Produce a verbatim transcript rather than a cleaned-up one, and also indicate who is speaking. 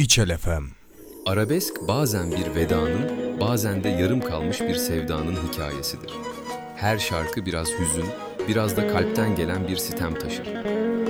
Speaker 1: İçel F M.
Speaker 2: Arabesk bazen bir vedanın, bazen de yarım kalmış bir sevdanın hikayesidir. Her şarkı biraz hüzün, biraz da kalpten gelen bir sitem taşır.